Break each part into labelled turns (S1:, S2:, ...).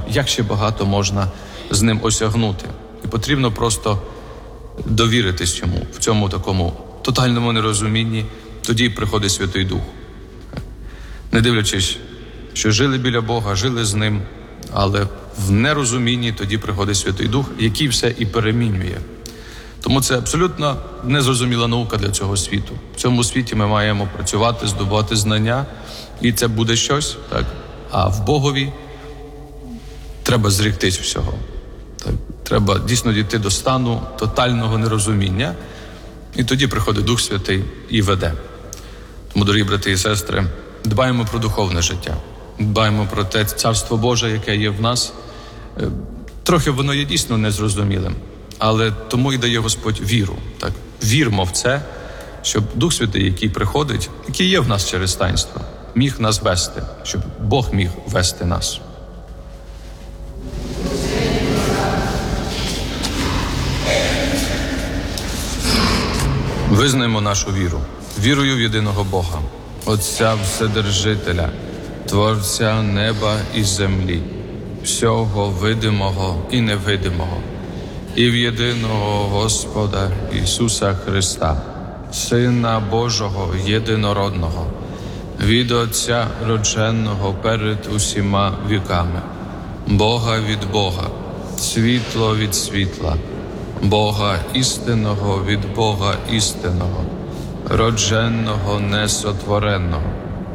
S1: як ще багато можна з ним осягнути. І потрібно просто довіритись йому в цьому такому тотальному нерозумінні. Тоді приходить Святий Дух. Не дивлячись, що жили біля Бога, жили з ним, але в нерозумінні тоді приходить Святий Дух, який все і перемінює. Тому це абсолютно незрозуміла наука для цього світу. В цьому світі ми маємо працювати, здобувати знання, і це буде щось, так? А в Богові треба зріктись всього. Так? Треба дійсно дійти до стану тотального нерозуміння, і тоді приходить Дух Святий і веде. Тому, дорогі брати і сестри, дбаємо про духовне життя, дбаємо про те Царство Боже, яке є в нас. Трохи воно є дійсно незрозумілим, але тому і дає Господь віру. Так? Вірмо в це, щоб Дух Святий, який приходить, який є в нас через таїнство, міг нас вести, щоб Бог міг вести нас. Визнаємо нашу віру. Вірую в єдиного Бога, Отця Вседержителя, Творця неба і землі, всього видимого і невидимого, і в єдиного Господа Ісуса Христа, Сина Божого єдинородного, від Отця родженого перед усіма віками, Бога від Бога, світло від світла, Бога істинного від Бога істинного, родженого несотвореного,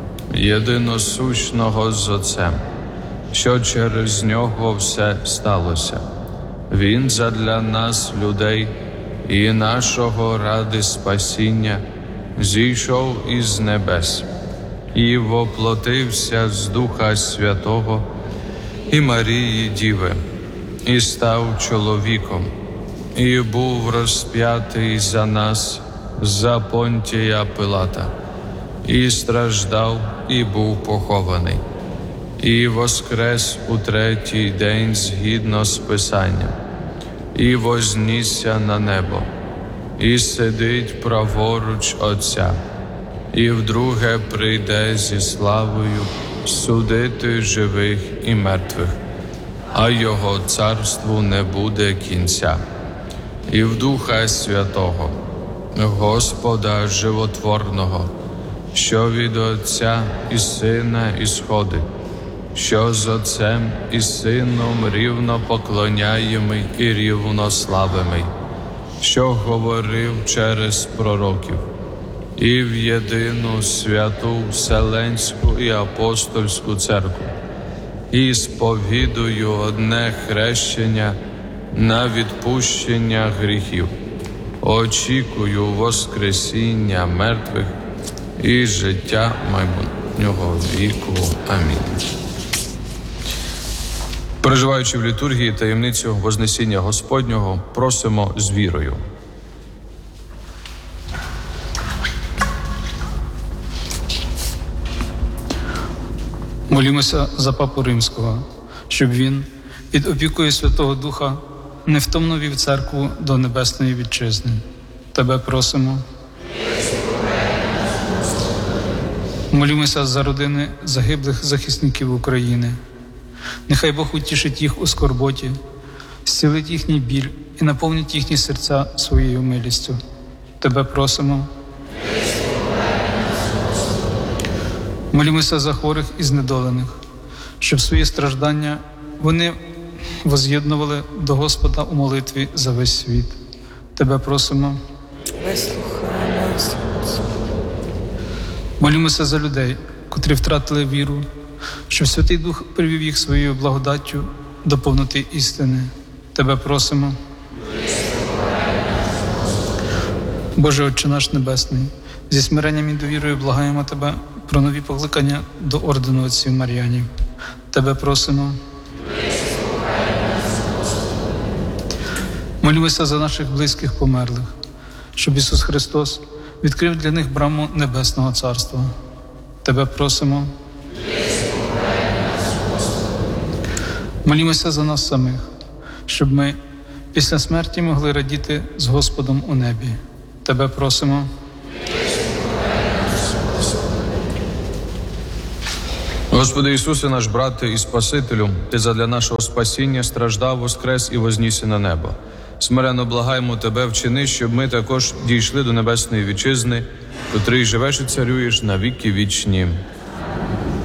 S1: єдиносущного з Отцем, що через Нього все сталося. Він задля нас, людей, і нашого ради спасіння, зійшов із небес і воплотився з Духа Святого і Марії Діви, і став чоловіком, і був розп'ятий за нас, за Понтія Пилата, і страждав, і був похований, і воскрес у третій день згідно з Писанням, і вознісся на небо, і сидить праворуч Отця, і вдруге прийде зі славою судити живих і мертвих, а Його царству не буде кінця. І в Духа Святого, Господа Животворного, що від Отця і Сина ісходить, що з Отцем і Сином рівно поклоняємий і рівнославимий, що говорив через пророків, і в єдину святу Вселенську і апостольську церкву, і сповідую одне хрещення на відпущення гріхів, очікую воскресіння мертвих і життя майбутнього віку. Амінь. Переживаючи в літургії таємницю Вознесіння Господнього, просимо з вірою.
S2: Молімося за Папу Римського, щоб він під опікою Святого Духа невтомно вів церкву до Небесної Вітчизни. Тебе просимо. Молімося за родини загиблих захисників України. Нехай Бог утішить їх у скорботі, зцілить їхній біль і наповнить їхні серця своєю милістю. Тебе просимо. Молімося за хворих і знедолених, щоб свої страждання вони воз'єднували до Господа у молитві за весь світ. Тебе просимо.
S3: Вислухай нас.
S2: Молімося за людей, котрі втратили віру, щоб Святий Дух привів їх своєю благодаттю до повноти істини. Тебе просимо. Боже Отче наш Небесний, зі смиренням і довірою благаємо Тебе про нові покликання до ордену отців Мар'янів. Тебе просимо. Молімося за наших близьких померлих, щоб Ісус Христос відкрив для них браму Небесного Царства. Тебе просимо. Молімося за нас самих, щоб ми після смерті могли радіти з Господом у небі. Тебе просимо.
S1: Господи Ісусе, наш брате і Спасителю, Ти задля нашого спасіння страждав, воскрес і вознісся на небо. Смиренно благаємо Тебе, вчини, щоб ми також дійшли до небесної вітчизни, котрий живеш і царюєш на віки вічні.